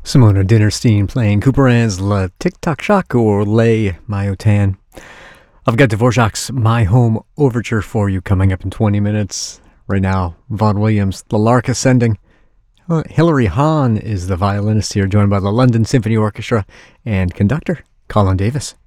Simona Dinnerstein playing Couperin's Le Tic Tac Shock or Les Mayotan. I've got Dvorak's My Home Overture for you coming up in 20 minutes. Right now, Vaughan Williams, The Lark Ascending. Hilary Hahn is the violinist here, joined by the London Symphony Orchestra and conductor Colin Davis.